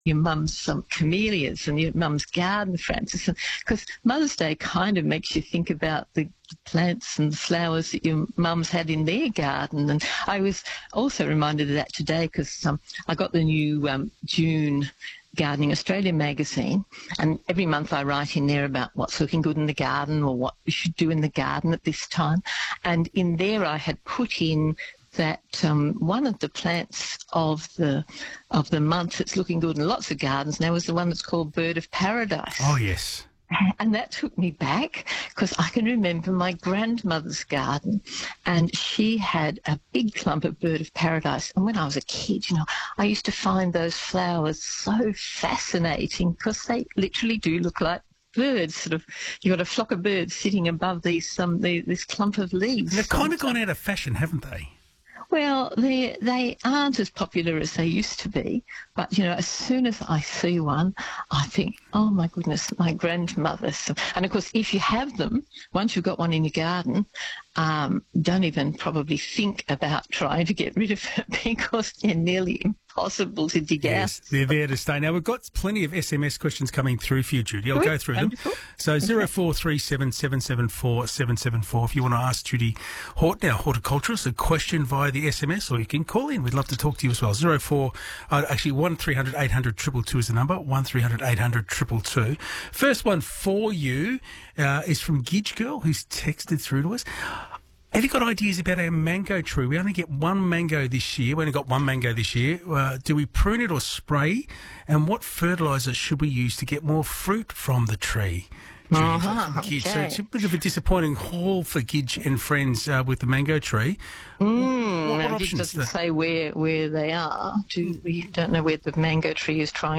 your mum's camellias and your mum's garden, Frances, because Mother's Day kind of makes you think about the plants and the flowers that your mum's had in their garden. And I was also reminded of that today because I got the new June Gardening Australia magazine, and every month I write in there about what's looking good in the garden or what we should do in the garden at this time. And in there I had put in that one of the plants of the month that's looking good in lots of gardens now is the one that's called Bird of Paradise. Oh, yes. And that took me back because I can remember my grandmother's garden, and she had a big clump of Bird of Paradise. And when I was a kid, I used to find those flowers so fascinating because they literally do look like birds. Sort of, you've got a flock of birds sitting above this clump of leaves. They've kind of gone out of fashion, haven't they? Well, they aren't as popular as they used to be, but, as soon as I see one, I think, oh, my goodness, my grandmother's. And, of course, if you have them, once you've got one in your garden, don't even probably think about trying to get rid of it because they're nearly impossible to dig out. Yes, they're there to stay. Now, we've got plenty of SMS questions coming through for you, Judy. I'll go through them. So 0437 774 774 if you want to ask Judy Horton, our horticulturist, a question via the SMS, or you can call in. We'd love to talk to you as well. 1300 800 222 is the number, 1300 800 222. First one for you is from Gidge Girl, who's texted through to us. Have you got ideas about our mango tree? We only get one mango this year. We only got one mango this year. Do we prune it or spray? And what fertiliser should we use to get more fruit from the tree? Okay. So it's a bit of a disappointing haul for Gidge and friends with the mango tree. What options? It doesn't say where they are. We don't know where the mango tree is trying